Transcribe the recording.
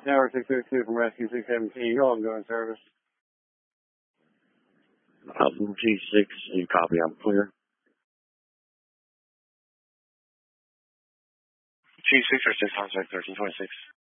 Tower 602 from Rescue 617. You're ongoing service. G6, you copy, I'm clear. G6 or 6 contact 1326.